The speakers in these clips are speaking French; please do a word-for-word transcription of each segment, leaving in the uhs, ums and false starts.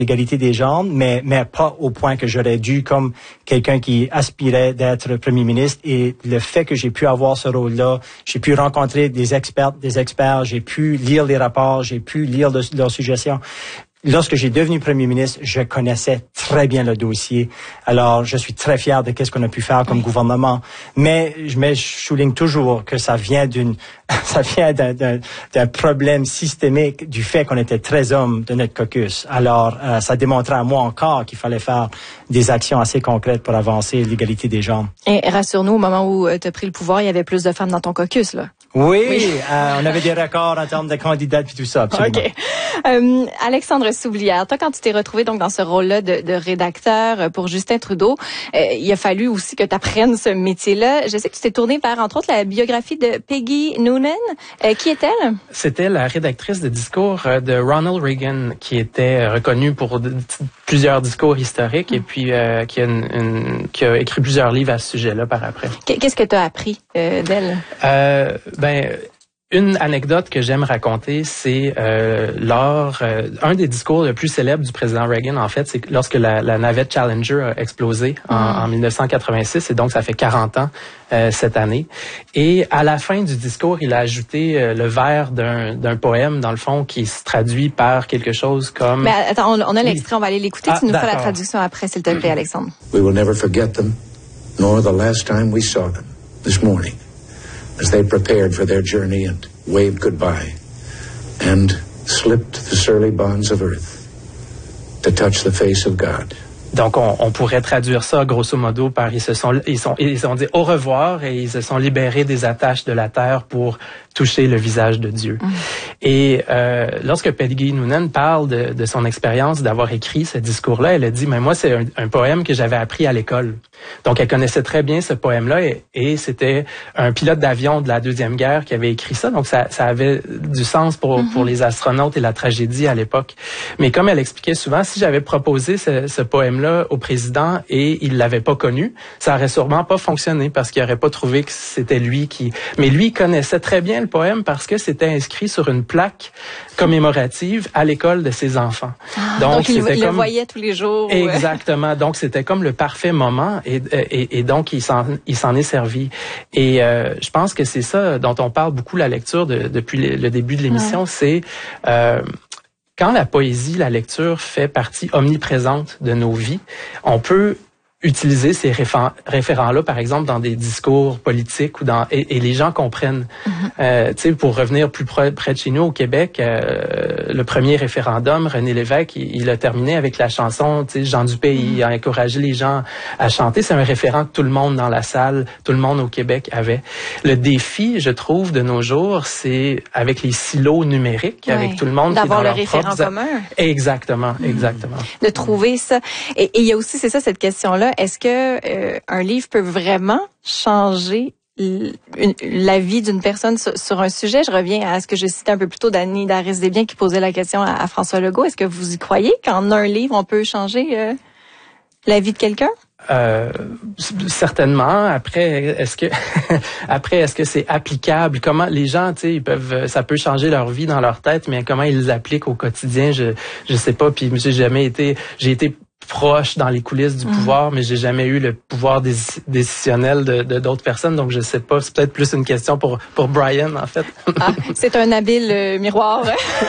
l'égalité des genres, mais mais pas au point que j'aurais dû comme quelqu'un qui aspirait d'être premier ministre. Et le fait que j'ai pu avoir ce rôle-là, j'ai pu rencontrer des experts, des experts, j'ai pu lire les rapports, j'ai pu lire de, leurs suggestions. Lorsque j'ai devenu premier ministre, je connaissais très bien le dossier. Alors, je suis très fier de qu'est-ce qu'on a pu faire comme oui. gouvernement. Mais, mais je souligne toujours que ça vient d'une, ça vient d'un, d'un, d'un problème systémique du fait qu'on était treize hommes de notre caucus. Alors, euh, ça démontrait à moi encore qu'il fallait faire des actions assez concrètes pour avancer l'égalité des genres. Et rassure-nous, au moment où tu as pris le pouvoir, il y avait plus de femmes dans ton caucus, là. Oui, oui. Euh, on avait des records en termes de candidats puis tout ça, absolument. OK. Euh, Alexandre Soublière, toi, quand tu t'es retrouvé donc dans ce rôle-là de, de rédacteur pour Justin Trudeau, euh, il a fallu aussi que tu apprennes ce métier-là. Je sais que tu t'es tourné vers, entre autres, la biographie de Peggy Noonan. Euh, qui est-elle? C'était la rédactrice de discours de Ronald Reagan, qui était reconnue pour de, plusieurs discours historiques mm. et puis euh, qui, a une, une, qui a écrit plusieurs livres à ce sujet-là par après. Qu'est-ce que tu as appris euh, d'elle? Euh, ben... Une anecdote que j'aime raconter, c'est euh, lors euh, un des discours le plus célèbre du président Reagan, en fait, c'est lorsque la, la navette Challenger a explosé en, mm. en dix-neuf cent quatre-vingt-six, et donc ça fait quarante ans euh, cette année. Et à la fin du discours, il a ajouté euh, le vers d'un, d'un poème, dans le fond, qui se traduit par quelque chose comme... Mais attends, on, on a l'extrait, on va aller l'écouter. Ah, tu nous d'accord. fais la traduction après, s'il te plaît, Alexandre. We will never forget them, nor the last time we saw them, this morning. As they prepared for their journey and waved goodbye and slipped the surly bonds of earth to touch the face of God. Donc, on, on pourrait traduire ça, grosso modo, par ils se sont, ils sont, ils ont dit au revoir et ils se sont libérés des attaches de la terre pour toucher le visage de Dieu. Mm. Et euh, lorsque Peggy Noonan parle de, de son expérience d'avoir écrit ce discours-là, elle a dit, mais moi, c'est un, un poème que j'avais appris à l'école. Donc, elle connaissait très bien ce poème-là et, et c'était un pilote d'avion de la Deuxième Guerre qui avait écrit ça. Donc, ça, ça avait du sens pour, mm-hmm. pour les astronautes et la tragédie à l'époque. Mais comme elle expliquait souvent, si j'avais proposé ce, ce poème-là au président et il l'avait pas connu, ça aurait sûrement pas fonctionné parce qu'il aurait pas trouvé que c'était lui qui... Mais lui, il connaissait très bien le poème parce que c'était inscrit sur une plaque commémorative à l'école de ses enfants. Ah, donc, donc il, il comme... le voyait tous les jours. Exactement. Donc, c'était comme le parfait moment et, et, et donc, il s'en, il s'en est servi. Et euh, je pense que c'est ça dont on parle beaucoup, la lecture de, depuis le, le début de l'émission, ouais. c'est... Euh, quand la poésie, la lecture fait partie omniprésente de nos vies, on peut utiliser ces réfé- référents-là, par exemple, dans des discours politiques ou dans et, et les gens comprennent. Mm-hmm. Euh, tu sais, pour revenir plus près, près de chez nous au Québec, euh, le premier référendum, René Lévesque, il, il a terminé avec la chanson, tu sais, Jean du pays, mm-hmm. il a encouragé les gens à chanter. C'est un référent que tout le monde dans la salle, tout le monde au Québec avait. Le défi, je trouve, de nos jours, c'est avec les silos numériques, ouais. avec tout le monde d'avoir qui est dans le référent propres... commun. Exactement, mm-hmm. exactement. De trouver ça. Et, et il y a aussi, c'est ça, cette question-là. Est-ce que euh, un livre peut vraiment changer l- une, la vie d'une personne sur, sur un sujet? Je reviens à ce que je citais un peu plus tôt d'Annie Darès-Desbiens qui posait la question à, à François Legault. Est-ce que vous y croyez qu'en un livre, on peut changer euh, la vie de quelqu'un? Euh, certainement. Après, est-ce que après est-ce que c'est applicable? Comment les gens, tu sais, ils peuvent, ça peut changer leur vie dans leur tête, mais comment ils l'appliquent au quotidien, je je sais pas. Puis j'ai jamais été, j'ai été proche dans les coulisses du mmh. pouvoir, mais j'ai jamais eu le pouvoir dé- décisionnel de, de d'autres personnes, donc je sais pas. C'est peut-être plus une question pour pour Brian en fait. Ah, c'est un habile euh, miroir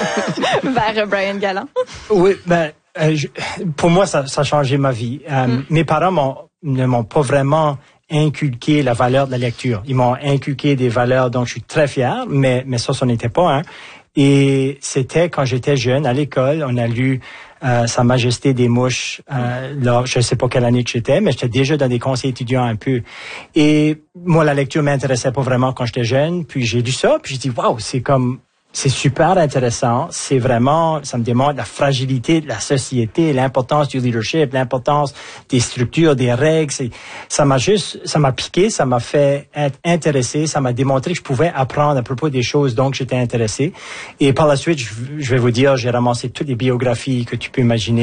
vers Brian Gallant. Oui, ben euh, je, pour moi ça, ça a changé ma vie. Euh, mmh. Mes parents m'ont, ne m'ont pas vraiment inculqué la valeur de la lecture. Ils m'ont inculqué des valeurs dont je suis très fier, mais mais ça, ça n'était pas un. Hein. Et c'était quand j'étais jeune à l'école, on a lu euh, Sa Majesté des mouches. Euh, là, je sais pas quelle année que j'étais, mais j'étais déjà dans des conseils étudiants un peu. Et moi, la lecture m'intéressait pas vraiment quand j'étais jeune. Puis j'ai lu ça, puis j'ai dit waouh, c'est comme c'est super intéressant. C'est vraiment, ça me démontre la fragilité de la société, l'importance du leadership, l'importance des structures, des règles. C'est, ça m'a juste, ça m'a piqué, ça m'a fait être intéressé, ça m'a démontré que je pouvais apprendre à propos des choses dont j'étais intéressé. Et par la suite, je, je vais vous dire, j'ai ramassé toutes les biographies que tu peux imaginer,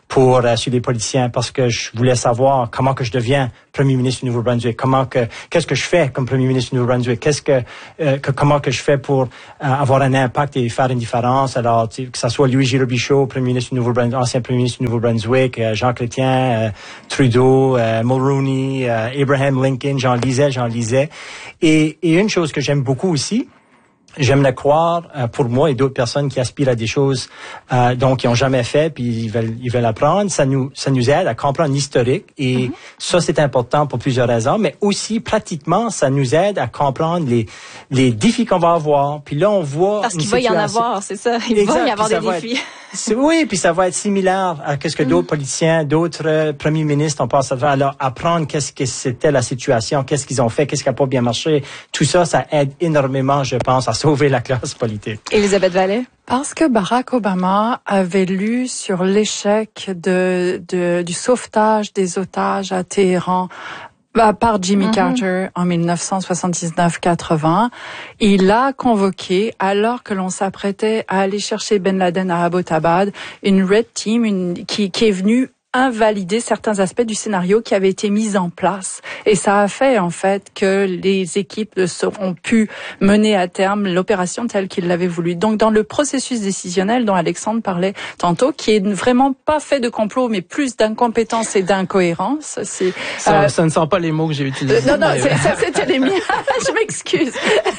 pour euh, sur les politiciens parce que je voulais savoir comment que je deviens premier ministre du Nouveau-Brunswick, comment que qu'est-ce que je fais comme premier ministre du Nouveau-Brunswick, qu'est-ce que, euh, que comment que je fais pour euh, avoir un impact et faire une différence. Alors tu sais, que ça soit Louis-J. Robichaud, premier ministre du Nouveau-Brunswick, ancien premier ministre du Nouveau-Brunswick, euh, Jean Chrétien, euh, Trudeau, euh, Mulroney, euh, Abraham Lincoln, j'en lisais, j'en lisais. Et, et une chose que j'aime beaucoup aussi, j'aime le croire euh, pour moi et d'autres personnes qui aspirent à des choses euh, donc qui ont jamais fait puis ils veulent ils veulent apprendre, ça nous ça nous aide à comprendre l'historique et mm-hmm. ça c'est important pour plusieurs raisons, mais aussi pratiquement ça nous aide à comprendre les les défis qu'on va avoir. Puis là on voit parce qu'il va y en avoir, c'est ça, il exact, va y avoir des défis. Être, oui, puis ça va être similaire à ce que d'autres mm-hmm. politiciens, d'autres euh, premiers ministres ont passé à faire. Alors apprendre qu'est-ce que c'était la situation, qu'est-ce qu'ils ont fait, qu'est-ce qui a pas bien marché, tout ça ça aide énormément, je pense, à sauver la classe politique. Elisabeth Vallet? Parce que Barack Obama avait lu sur l'échec de, de, du sauvetage des otages à Téhéran bah, par Jimmy mm-hmm. Carter en dix-neuf cent soixante-dix-neuf quatre-vingt. Il a convoqué, alors que l'on s'apprêtait à aller chercher Ben Laden à Abbottabad, une Red Team une, qui, qui est venue invalider certains aspects du scénario qui avait été mis en place. Et ça a fait, en fait, que les équipes ont pu mener à terme l'opération telle qu'ils l'avaient voulu. Donc, dans le processus décisionnel dont Alexandre parlait tantôt, qui est vraiment pas fait de complot, mais plus d'incompétence et d'incohérence, c'est... Ça, euh, ça ne sont pas les mots que j'ai utilisés. Non, non, c'est, ça, c'était les miens. Je m'excuse.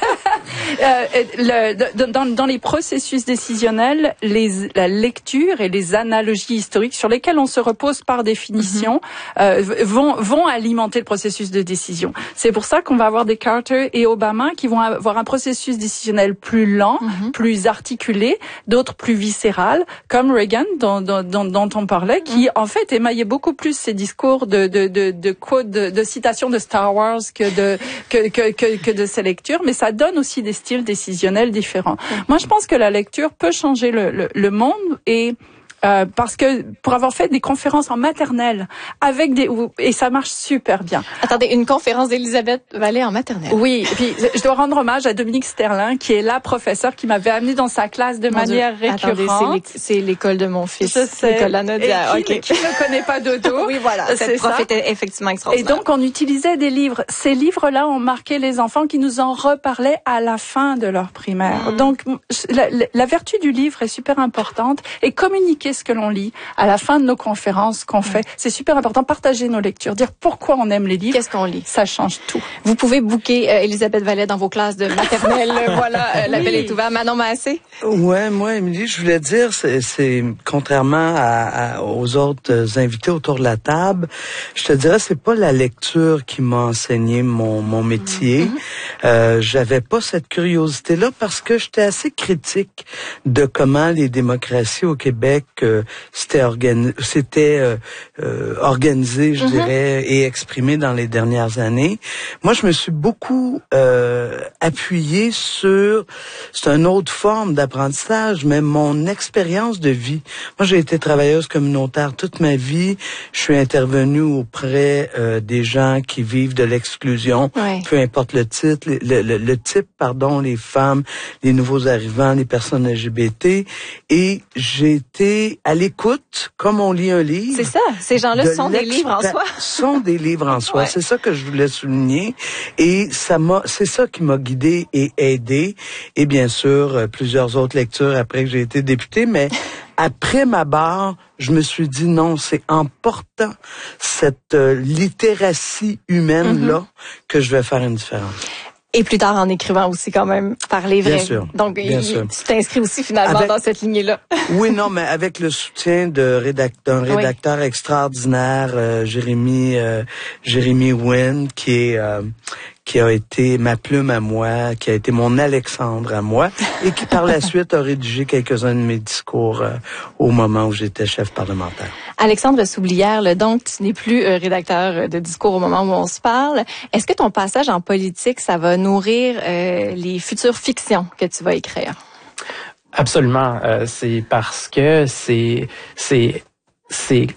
euh, le, dans, dans les processus décisionnels, les, la lecture et les analogies historiques sur lesquelles on se repose par définition, mm-hmm. euh, vont vont alimenter le processus de décision. C'est pour ça qu'on va avoir des Carter et Obama qui vont avoir un processus décisionnel plus lent, mm-hmm. plus articulé, d'autres plus viscéral, comme Reagan dont, dont, dont on parlait, qui mm-hmm. en fait émaillait beaucoup plus ses discours de de de de quotes, de, de citations de Star Wars que de que que que, que de ses lectures, mais ça donne aussi des styles décisionnels différents. Mm-hmm. Moi, je pense que la lecture peut changer le le, le monde et Euh, parce que pour avoir fait des conférences en maternelle avec des et ça marche super bien. Attendez, une conférence d'Elisabeth Vallet en maternelle. Oui, et puis je dois rendre hommage à Dominique Sterlin qui est la professeure qui m'avait amenée dans sa classe de mon manière Dieu. récurrente. Attendez, c'est, c'est l'école de mon fils. Je sais. L'école Lanadia. Et qui, OK. qui ne connaît pas Dodo. Oui, voilà, cette c'est prof ça. était effectivement extraordinaire. Et donc on utilisait des livres. Ces livres-là ont marqué les enfants qui nous en reparlaient à la fin de leur primaire. Mmh. Donc la, la vertu du livre est super importante et communiquer ce que l'on lit à la fin de nos conférences qu'on fait. C'est super important. Partager nos lectures, dire pourquoi on aime les livres. Qu'est-ce qu'on lit? Ça change tout. Vous pouvez booker euh, Elisabeth Vallet dans vos classes de maternelle. Voilà, euh, oui. l'appel est ouvert. Manon Massé? Ouais, moi, Émilie, je voulais dire, c'est, c'est contrairement à, à, aux autres invités autour de la table, je te dirais, c'est pas la lecture qui m'a enseigné mon, mon métier. Mm-hmm. Euh, j'avais pas cette curiosité-là parce que j'étais assez critique de comment les démocraties au Québec euh, c'était Organi- c'était euh, euh, organisé, je mm-hmm. dirais, et exprimé dans les dernières années. Moi, je me suis beaucoup euh, appuyé sur, c'est une autre forme d'apprentissage, mais mon expérience de vie. Moi, j'ai été travailleuse communautaire toute ma vie. Je suis intervenue auprès euh, des gens qui vivent de l'exclusion, ouais. peu importe le titre, le, le, le type, pardon, les femmes, les nouveaux arrivants, les personnes L G B T, et j'ai été à l'écoute, comme on lit un livre. C'est ça. Ces gens-là sont des livres en soi. Sont des livres en soi. Ouais. C'est ça que je voulais souligner. Et ça m'a, c'est ça qui m'a guidé et aidé. Et bien sûr, plusieurs autres lectures après que j'ai été député. Mais après ma barre, je me suis dit non, c'est en portant cette euh, littératie humaine-là mm-hmm. que je vais faire une différence. Et plus tard en écrivant aussi quand même parler vrai. Bien sûr. Donc bien il, sûr. tu t'inscris aussi finalement avec, dans cette lignée-là. Oui, non, mais avec le soutien de rédac, d'un rédacteur oui. extraordinaire, euh, Jérémy euh, Jérémy Wynne, qui est euh, qui a été ma plume à moi, qui a été mon Alexandre à moi, et qui par la suite a rédigé quelques-uns de mes discours euh, au moment où j'étais chef parlementaire. Alexandre Soublière, là, donc tu n'es plus euh, rédacteur de discours au moment où on se parle. Est-ce que ton passage en politique, ça va nourrir euh, les futures fictions que tu vas écrire? Absolument. Euh, c'est parce que c'est c'est c'est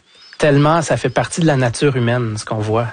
tellement, ça fait partie de la nature humaine, ce qu'on voit.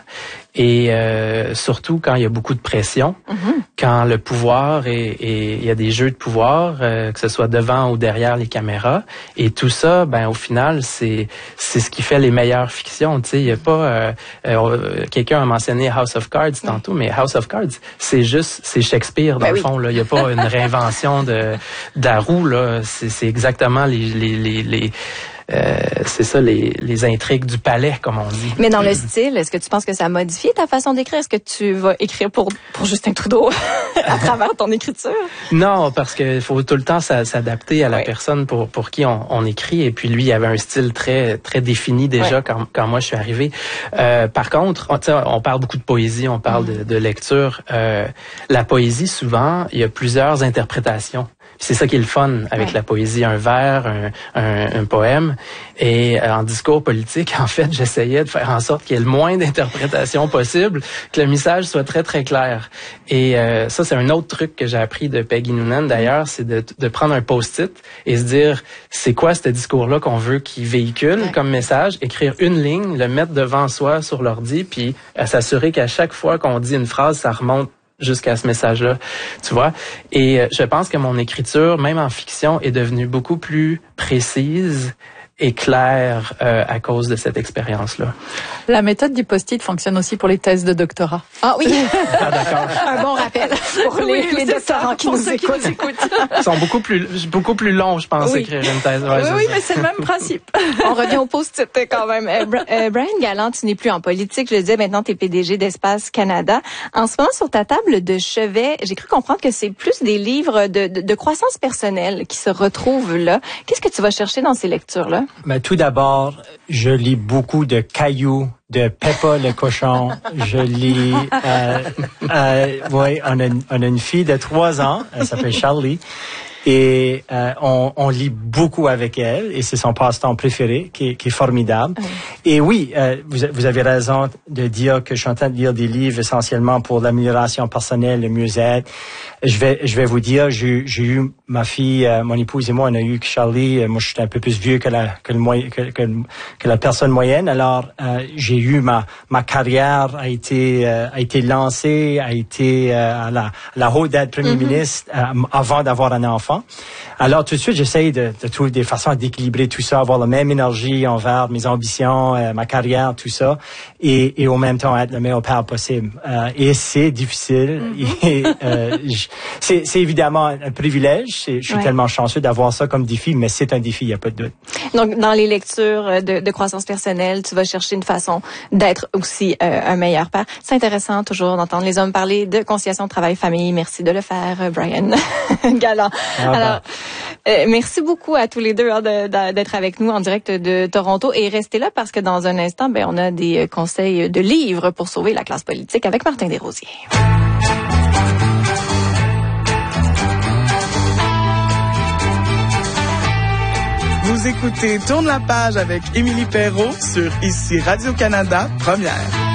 Et euh, surtout quand il y a beaucoup de pression, mm-hmm. quand le pouvoir et il y a des jeux de pouvoir, euh, que ce soit devant ou derrière les caméras, et tout ça, ben au final, c'est c'est ce qui fait les meilleures fictions. Tu sais, il y a pas euh, euh, quelqu'un a mentionné House of Cards tantôt, mais House of Cards, c'est juste c'est Shakespeare dans ben le oui. fond. Là, il y a pas une réinvention de de la roue là. C'est c'est exactement les les les, les Euh, c'est ça, les, les intrigues du palais, comme on dit. Mais dans le style, est-ce que tu penses que ça a modifié ta façon d'écrire? Est-ce que tu vas écrire pour, pour Justin Trudeau à travers ton écriture? Non, parce qu'il faut tout le temps s'adapter à la oui. personne pour, pour qui on, on écrit. Et puis lui, il avait un style très, très défini déjà oui. quand, quand moi je suis arrivé. Euh, par contre, on, on parle beaucoup de poésie, on parle mm. de, de lecture. Euh, la poésie, souvent, il y a plusieurs interprétations. C'est ça qui est le fun avec ouais. la poésie, un vers, un, un, un poème. Et euh, en discours politique, en fait, j'essayais de faire en sorte qu'il y ait le moins d'interprétations possible, que le message soit très, très clair. Et euh, ça, c'est un autre truc que j'ai appris de Peggy Noonan, d'ailleurs, c'est de, de prendre un post-it et se dire, c'est quoi ce discours-là qu'on veut qu'il véhicule ouais. comme message, écrire une ligne, le mettre devant soi sur l'ordi, puis euh, s'assurer qu'à chaque fois qu'on dit une phrase, ça remonte jusqu'à ce message-là, tu vois. Et je pense que mon écriture, même en fiction, est devenue beaucoup plus précise et claire euh, à cause de cette expérience-là. La méthode du post-it fonctionne aussi pour les thèses de doctorat. Ah oui, ah, d'accord. Un bon rappel pour les, oui, les doctorants qui, nous écoutent. qui nous écoutent. Ils sont beaucoup plus beaucoup plus longs, je pense, oui. écrire une thèse. Ouais, oui, oui, mais c'est le même principe. On revient au post-it quand même. Euh, euh, Brian Gallant, tu n'es plus en politique. Je le disais, maintenant, tu es P D G d'Espace Canada. En ce moment, sur ta table de chevet, j'ai cru comprendre que c'est plus des livres de, de, de croissance personnelle qui se retrouvent là. Qu'est-ce que tu vas chercher dans ces lectures-là? Ben, tout d'abord, je lis beaucoup de Caillou, de Peppa le cochon. Je lis... Euh, euh, oui, on a, on a une fille de trois ans, elle s'appelle Charlie. Et euh, on, on lit beaucoup avec elle, et c'est son passe-temps préféré, qui est, qui est formidable. Oui. Et oui, euh, vous, vous avez raison de dire que je suis en train de lire des livres essentiellement pour l'amélioration personnelle, le mieux-être. Je vais, je vais vous dire, j'ai, j'ai eu ma fille, euh, mon épouse et moi, on a eu Charlie. Moi, je suis un peu plus vieux que la que le moyen, que, que, que la personne moyenne. Alors, euh, j'ai eu ma ma carrière a été euh, a été lancée, a été euh, à la la haute d'être premier mm-hmm. ministre euh, avant d'avoir un enfant. Alors, tout de suite, j'essaye de, de trouver des façons d'équilibrer tout ça, avoir la même énergie envers mes ambitions, euh, ma carrière, tout ça, et, et au même temps être le meilleur père possible. Euh, et c'est difficile. Mm-hmm. Et, euh, je, c'est, c'est évidemment un privilège. C'est, je suis ouais. tellement chanceux d'avoir ça comme défi, mais c'est un défi, il n'y a pas de doute. Donc, dans les lectures de, de croissance personnelle, tu vas chercher une façon d'être aussi euh, un meilleur père. C'est intéressant toujours d'entendre les hommes parler de conciliation travail-famille. Merci de le faire, Brian Gallant. Ah, Alors, euh, merci beaucoup à tous les deux hein, de, de, d'être avec nous en direct de Toronto, et restez là parce que dans un instant, ben, on a des conseils de livres pour sauver la classe politique avec Martin Desrosiers. Vous écoutez Tourne la page avec Émilie Perrault sur Ici Radio-Canada Première.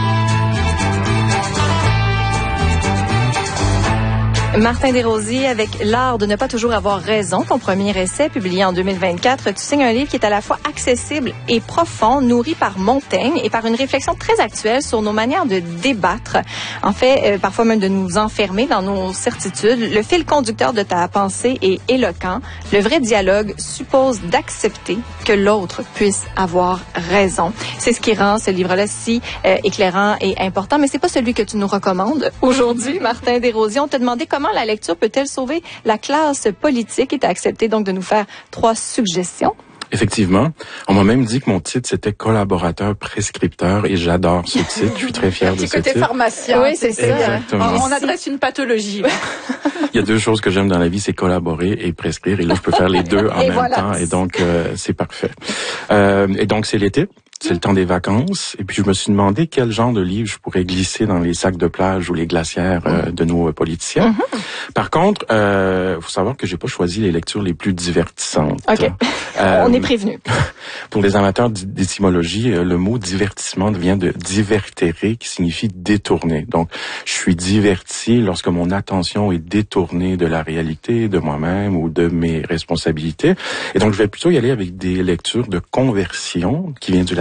Martin Desrosiers, avec L'art de ne pas toujours avoir raison, ton premier essai publié en deux mille vingt-quatre, tu signes un livre qui est à la fois accessible et profond, nourri par Montaigne et par une réflexion très actuelle sur nos manières de débattre. En fait, euh, parfois même de nous enfermer dans nos certitudes. Le fil conducteur de ta pensée est éloquent. Le vrai dialogue suppose d'accepter que l'autre puisse avoir raison. C'est ce qui rend ce livre-là si euh, éclairant et important, mais c'est pas celui que tu nous recommandes aujourd'hui, Martin Desrosiers. On t'a demandé comment la lecture peut-elle sauver la classe politique, et t'as accepté donc de nous faire trois suggestions. Effectivement. On m'a même dit que mon titre, c'était collaborateur prescripteur, et j'adore ce titre. Je suis très fier de ce titre. Un petit côté pharmacien. Oui, c'est ça. Exactement. On adresse une pathologie. Il y a deux choses que j'aime dans la vie, c'est collaborer et prescrire. Et là, je peux faire les deux en et même voilà. temps. Et donc, euh, c'est parfait. Euh, et donc, c'est l'été. C'est le temps des vacances. Et puis, je me suis demandé quel genre de livre je pourrais glisser dans les sacs de plage ou les glacières euh, de nos politiciens. Mm-hmm. Par contre, euh, faut savoir que j'ai pas choisi les lectures les plus divertissantes. OK. Euh, On est prévenu. Pour les amateurs d'étymologie, le mot divertissement vient de divertere, qui signifie détourner. Donc, je suis diverti lorsque mon attention est détournée de la réalité, de moi-même ou de mes responsabilités. Et donc, je vais plutôt y aller avec des lectures de conversion qui viennent du latin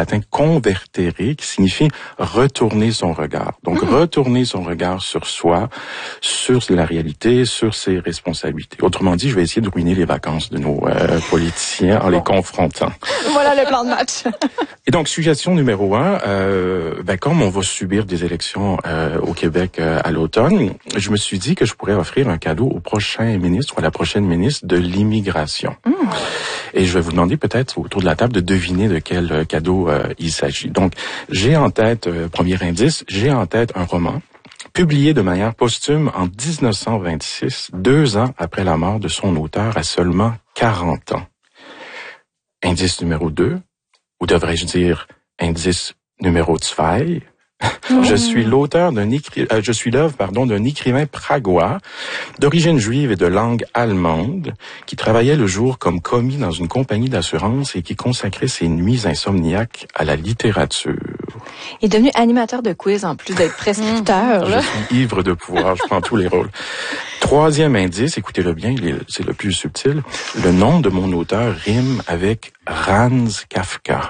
latin convertere, qui signifie retourner son regard. Donc, mmh. retourner son regard sur soi, sur la réalité, sur ses responsabilités. Autrement dit, je vais essayer de ruiner les vacances de nos euh, politiciens en bon. les confrontant. Voilà le plan de match. Et donc, suggestion numéro un, euh, ben, comme on va subir des élections euh, au Québec euh, à l'automne, je me suis dit que je pourrais offrir un cadeau au prochain ministre ou à la prochaine ministre de l'immigration. Mmh. Et je vais vous demander peut-être autour de la table de deviner de quel euh, cadeau euh, il s'agit. Donc, j'ai en tête, euh, premier indice, j'ai en tête un roman publié de manière posthume en dix-neuf cent vingt-six, deux ans après la mort de son auteur à seulement quarante ans. Indice numéro deux, ou devrais-je dire indice numéro deux, oh. je suis l'auteur d'un écri... euh, je suis l'œuvre, pardon, d'un écrivain pragois d'origine juive et de langue allemande qui travaillait le jour comme commis dans une compagnie d'assurance et qui consacrait ses nuits insomniaques à la littérature. Il est devenu animateur de quiz en plus d'être prescripteur. Je suis ivre de pouvoir, je prends tous les rôles. Troisième indice, écoutez-le bien, il est, c'est le plus subtil. Le nom de mon auteur rime avec Franz Kafka.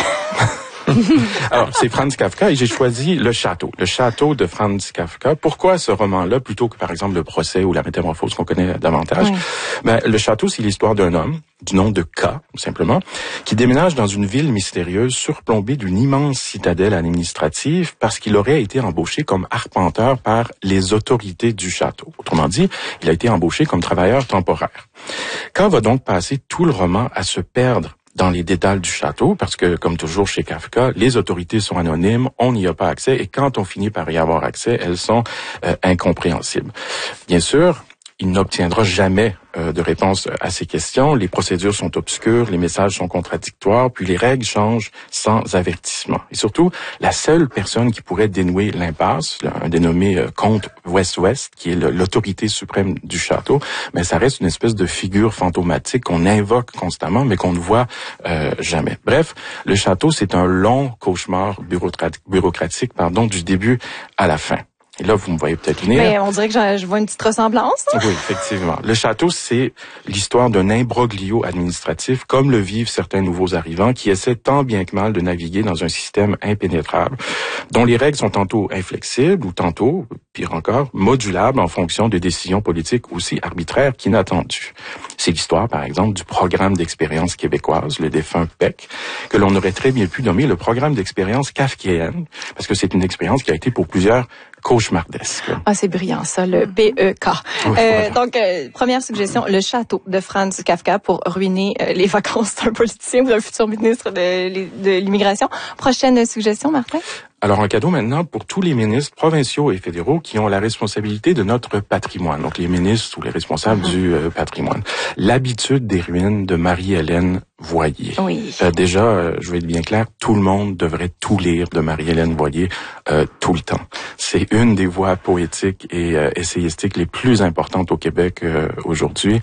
Alors, c'est Franz Kafka et j'ai choisi Le Château. Le Château de Franz Kafka. Pourquoi ce roman-là, plutôt que, par exemple, Le Procès ou La Métamorphose qu'on connaît davantage? Oui. Ben, Le Château, c'est l'histoire d'un homme, du nom de K, simplement, qui déménage dans une ville mystérieuse surplombée d'une immense citadelle administrative parce qu'il aurait été embauché comme arpenteur par les autorités du château. Autrement dit, il a été embauché comme travailleur temporaire. K va donc passer tout le roman à se perdre dans les dédales du château, parce que, comme toujours chez Kafka, les autorités sont anonymes, on n'y a pas accès, et quand on finit par y avoir accès, elles sont euh, incompréhensibles. Bien sûr, il n'obtiendra jamais euh, de réponse à ces questions. Les procédures sont obscures, les messages sont contradictoires, puis les règles changent sans avertissement. Et surtout, la seule personne qui pourrait dénouer l'impasse, un dénommé euh, comte West-West, qui est le, l'autorité suprême du château, mais ça reste une espèce de figure fantomatique qu'on invoque constamment, mais qu'on ne voit euh, jamais. Bref, le château, c'est un long cauchemar bureaucratique, bureaucratique pardon, du début à la fin. Et là, vous me voyez peut-être venir. Mais on dirait que je vois une petite ressemblance. Oui, effectivement. Le château, c'est l'histoire d'un imbroglio administratif, comme le vivent certains nouveaux arrivants qui essaient tant bien que mal de naviguer dans un système impénétrable, dont les règles sont tantôt inflexibles ou tantôt, pire encore, modulables en fonction de décisions politiques aussi arbitraires qu'inattendues. C'est l'histoire, par exemple, du programme d'expérience québécoise, le défunt P E C, que l'on aurait très bien pu nommer le programme d'expérience kafkienne, parce que c'est une expérience qui a été pour plusieurs cauchemardesque. Ah, c'est brillant, ça, le P E K. Oui, euh, donc, euh, première suggestion, Le Château de Franz Kafka pour ruiner euh, les vacances d'un politicien ou d'un futur ministre de, de l'immigration. Prochaine suggestion, Martin? Alors, un cadeau maintenant pour tous les ministres provinciaux et fédéraux qui ont la responsabilité de notre patrimoine. Donc, les ministres ou les responsables mm-hmm. du euh, patrimoine. L'habitude des ruines de Marie-Hélène Voyer. Oui. Euh, déjà, euh, je vais être bien clair, tout le monde devrait tout lire de Marie-Hélène Voyer euh, tout le temps. C'est une des voix poétiques et euh, essayistiques les plus importantes au Québec euh, aujourd'hui.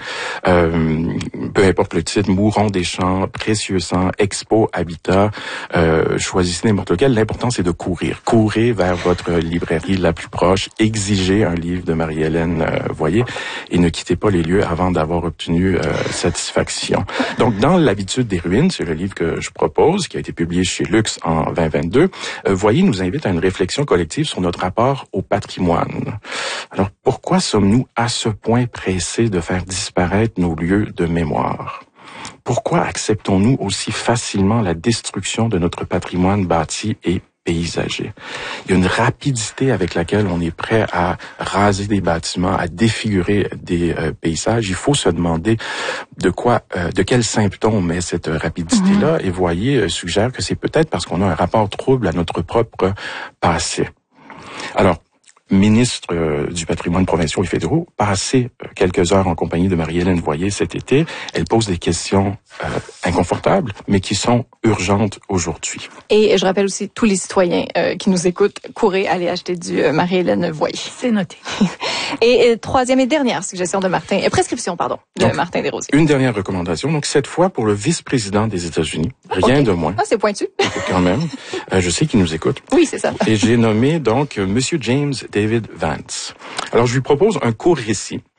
Euh, peu importe le titre, Mourons des champs, Précieux sang, Expo, Habitat, euh, choisissez n'importe lequel. L'important, c'est de courir. Courez vers votre librairie la plus proche, exigez un livre de Marie-Hélène euh, Voyer et ne quittez pas les lieux avant d'avoir obtenu euh, satisfaction. Donc, dans l'habitude des ruines, c'est le livre que je propose, qui a été publié chez Lux en vingt vingt-deux, euh, Voyer nous invite à une réflexion collective sur notre rapport au patrimoine. Alors, pourquoi sommes-nous à ce point pressés de faire disparaître nos lieux de mémoire? Pourquoi acceptons-nous aussi facilement la destruction de notre patrimoine bâti et paysager? Il y a une rapidité avec laquelle on est prêt à raser des bâtiments, à défigurer des euh, paysages. Il faut se demander de quoi, euh, de quels symptômes est cette rapidité-là. Mmh. Et Voyer euh, suggère que c'est peut-être parce qu'on a un rapport trouble à notre propre passé. Alors, ministre euh, du patrimoine provinciaux et fédéraux, passé euh, quelques heures en compagnie de Marie-Hélène Voyer cet été, elle pose des questions euh, inconfortables, mais qui sont urgentes aujourd'hui. Et je rappelle aussi tous les citoyens euh, qui nous écoutent, courez, allez acheter du euh, Marie-Hélène Voyer. C'est noté. et, et troisième et dernière suggestion de Martin, euh, prescription, pardon, de donc, Martin Desrosiers. Une dernière recommandation, donc cette fois pour le vice-président des États-Unis, rien okay. de moins. Ah, c'est pointu. Quand même. Euh, je sais qu'il nous écoute. Oui, c'est ça. Et j'ai nommé donc Monsieur James David Vance. Alors, je lui propose un court récit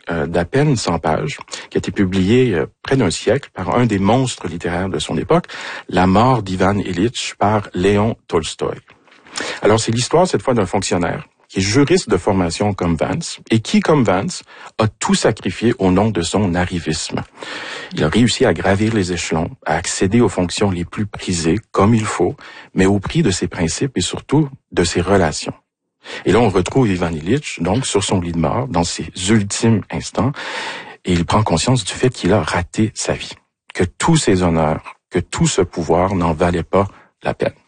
euh, d'à peine cent pages, qui a été publié euh, près d'un siècle par un des monstres littéraires de son époque, La mort d'Ivan Ilitch par Léon Tolstoï. Alors, c'est l'histoire, cette fois, d'un fonctionnaire qui est juriste de formation comme Vance, et qui, comme Vance, a tout sacrifié au nom de son arrivisme. Il a réussi à gravir les échelons, à accéder aux fonctions les plus prisées, comme il faut, mais au prix de ses principes et surtout de ses relations. Et là, on retrouve Ivan Ilitch, donc, sur son lit de mort, dans ses ultimes instants, et il prend conscience du fait qu'il a raté sa vie, que tous ses honneurs, que tout ce pouvoir n'en valait pas la peine.